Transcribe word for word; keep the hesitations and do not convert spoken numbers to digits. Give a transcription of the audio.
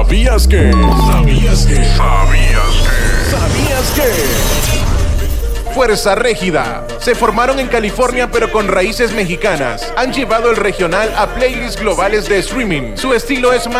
¿Sabías que? ¿Sabías que? ¿Sabías que? ¿Sabías que? Fuerza Régida. Se formaron en California pero con raíces mexicanas. Han llevado el regional a playlists globales de streaming. Su estilo es más